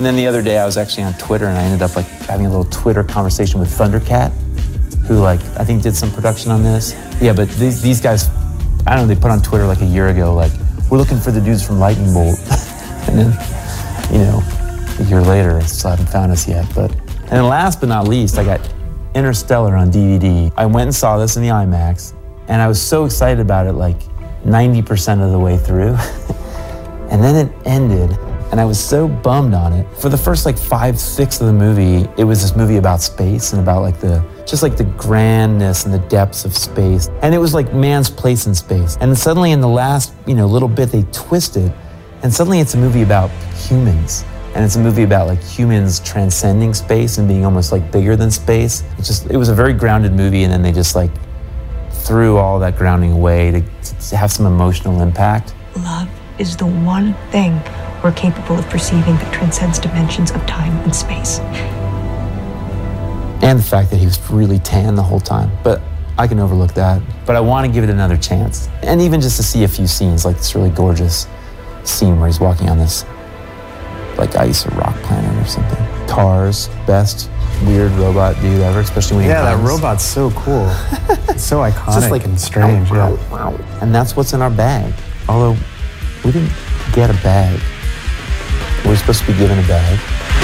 And then the other day I was actually on Twitter and I ended up like having a little Twitter conversation with Thundercat, who like, I think did some production on this. Yeah, but these guys, I don't know, they put on Twitter like a year ago, like, we're looking for the dudes from Lightning Bolt. And then, you know, a year later, still haven't found us yet. And last but not least, I got Interstellar on DVD. I went and saw this in the IMAX, and I was so excited about it like 90% of the way through. And then it ended, and I was so bummed on it. For the first like 5/6 of the movie, it was this movie about space and about like the grandness and the depths of space. And it was like man's place in space. And then suddenly in the last, little bit, they twist it, and suddenly it's a movie about humans. And it's a movie about like humans transcending space and being almost like bigger than space. It was a very grounded movie, and then they just like threw all that grounding away to have some emotional impact. Love is the one thing we're capable of perceiving that transcends dimensions of time and space. And the fact that he was really tan the whole time. But I can overlook that. But I want to give it another chance. And even just to see a few scenes, like this really gorgeous scene where he's walking on this like ice or rock planet or something. Cars, best weird robot dude ever, especially when he that runs. robot's so cool. It's so iconic, Just like, and strange. Wow. And that's what's in our bag. Although we didn't get a bag. We're supposed to be given a bag.